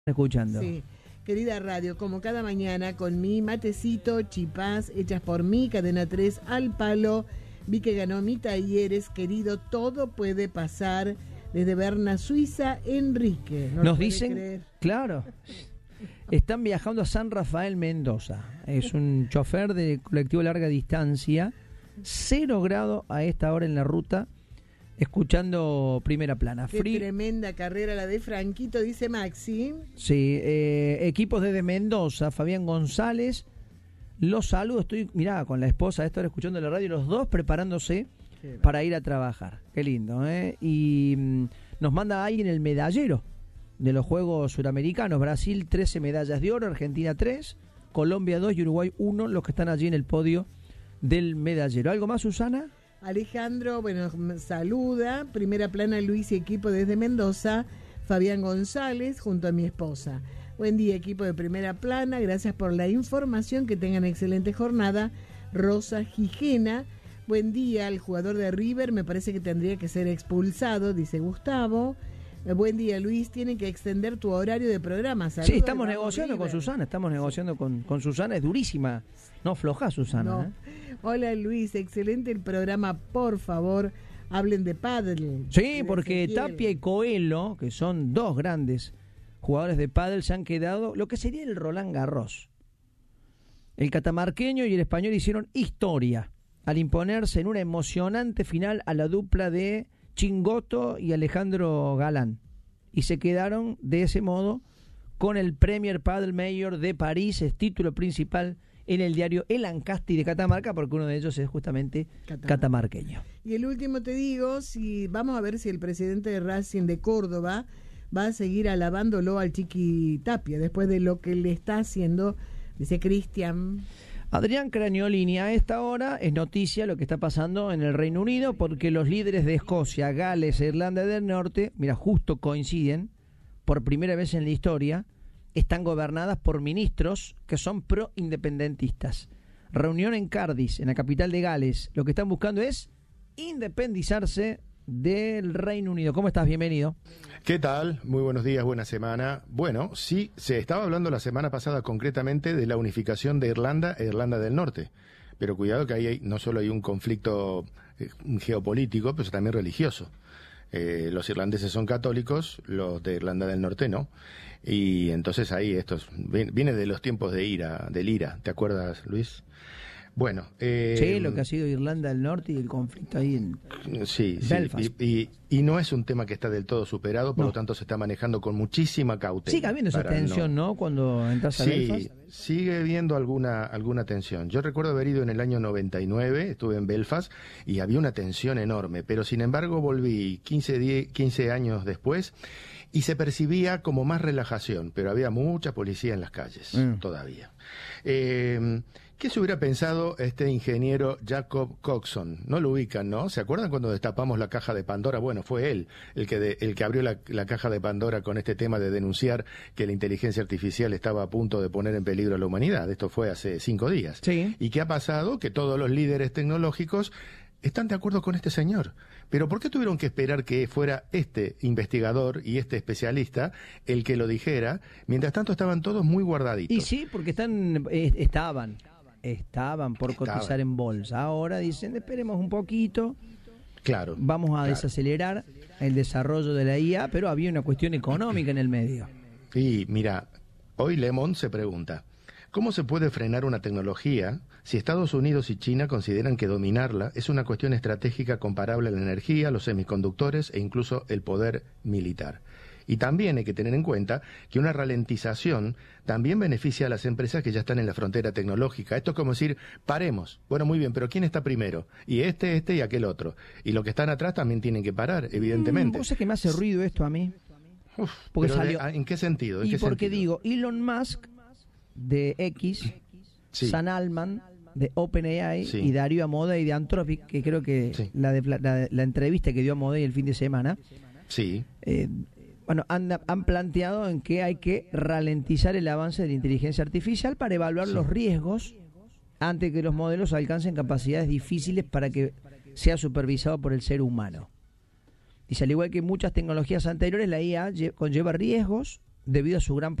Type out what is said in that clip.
escuchando. Sí, querida radio, como cada mañana con mi matecito, chipás, hechas por mí, Cadena 3 al palo. Vi que ganó mi Talleres, querido, todo puede pasar. Desde Berna, Suiza, Enrique. Nos dicen, claro, están viajando a San Rafael, Mendoza. Es un chofer de colectivo larga distancia, 0 grados a esta hora en la ruta, escuchando Primera Plana. Qué tremenda carrera la de Franquito, dice Maxi. Sí, equipos desde Mendoza, Fabián González, los saludo, estoy, mirá, con la esposa, esta hora escuchando la radio, los dos preparándose para ir a trabajar. Qué lindo, ¿eh? Y nos manda alguien el medallero de los Juegos Suramericanos. Brasil 13 medallas de oro, Argentina 3, Colombia 2 y Uruguay 1, los que están allí en el podio del medallero. ¿Algo más, Susana? Alejandro, bueno, saluda. Primera Plana, Luis y equipo desde Mendoza. Fabián González, junto a mi esposa. Buen día, equipo de Primera Plana. Gracias por la información. Que tengan excelente jornada. Rosa Gijena. Buen día al jugador de River. Me parece que tendría que ser expulsado, dice Gustavo. Buen día, Luis. Tienen que extender tu horario de programa. Saludos. Sí, estamos negociando con Susana. Estamos negociando con Susana. Es durísima. No floja, Susana. No. Hola, Luis. Excelente el programa. Por favor, hablen de pádel. Sí, porque Tapia y Coelho, que son dos grandes jugadores de pádel, se han quedado lo que sería el Roland Garros. El catamarqueño y el español hicieron historia al imponerse en una emocionante final a la dupla de Chingoto y Alejandro Galán. Y se quedaron de ese modo con el Premier Padel Mayor de París, es título principal en el diario El Ancasti de Catamarca, porque uno de ellos es justamente catamarqueño. Y el último te digo, vamos a ver si el presidente de Racing de Córdoba va a seguir alabándolo al Chiqui Tapia, después de lo que le está haciendo, dice Cristian. Adrián Craniolini, a esta hora es noticia lo que está pasando en el Reino Unido, porque los líderes de Escocia, Gales e Irlanda del Norte, mira, justo coinciden, por primera vez en la historia, están gobernadas por ministros que son pro-independentistas. Reunión en Cardiff, en la capital de Gales. Lo que están buscando es independizarse del Reino Unido. ¿Cómo estás? Bienvenido. ¿Qué tal? Muy buenos días, buena semana. Bueno, sí, se estaba hablando la semana pasada concretamente de la unificación de Irlanda e Irlanda del Norte. Pero cuidado que ahí no solo hay un conflicto geopolítico, pero también religioso. Los irlandeses son católicos, los de Irlanda del Norte no. Y entonces ahí viene de los tiempos del IRA, ¿te acuerdas, Luis? Bueno, sí, lo que ha sido Irlanda del Norte y el conflicto ahí en Belfast. Sí, y no es un tema que está del todo superado, por lo tanto se está manejando con muchísima cautela. Sigue habiendo esa tensión, ¿no? Cuando entras a Belfast. Sí, sigue habiendo alguna tensión. Yo recuerdo haber ido en el año 99, estuve en Belfast y había una tensión enorme, pero sin embargo volví 15 años después y se percibía como más relajación, pero había mucha policía en las calles todavía. ¿Qué se hubiera pensado este ingeniero Jacob Coxon? No lo ubican, ¿no? ¿Se acuerdan cuando destapamos la caja de Pandora? Bueno, fue él el que abrió la caja de Pandora con este tema de denunciar que la inteligencia artificial estaba a punto de poner en peligro a la humanidad. Esto fue hace 5 días. Sí. ¿Y qué ha pasado? Que todos los líderes tecnológicos están de acuerdo con este señor. Pero ¿por qué tuvieron que esperar que fuera este investigador y este especialista el que lo dijera? Mientras tanto estaban todos muy guardaditos. Y sí, porque estaban por cotizar en bolsa. Ahora dicen, esperemos un poquito. Claro. Vamos a desacelerar el desarrollo de la IA, pero había una cuestión económica en el medio. Y mira, hoy Le Monde se pregunta, ¿cómo se puede frenar una tecnología si Estados Unidos y China consideran que dominarla es una cuestión estratégica comparable a la energía, los semiconductores e incluso el poder militar? Y también hay que tener en cuenta que una ralentización también beneficia a las empresas que ya están en la frontera tecnológica. Esto es como decir, paremos. Bueno, muy bien, pero ¿quién está primero? Y este y aquel otro. Y los que están atrás también tienen que parar, evidentemente. ¿Vos sabés que me hace ruido esto a mí? Porque ¿en qué sentido? Porque digo, Elon Musk de X, Sam Altman de OpenAI y Darío Amodei de Anthropic, que creo que la entrevista que dio Amodei el fin de semana, bueno, han planteado en que hay que ralentizar el avance de la inteligencia artificial para evaluar los riesgos antes que los modelos alcancen capacidades difíciles para que sea supervisado por el ser humano. Dice, al igual que muchas tecnologías anteriores, la IA conlleva riesgos debido a su gran